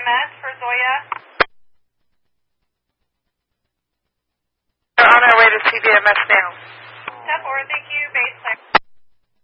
CBMS for Zoya. We're on our way to CBMS now.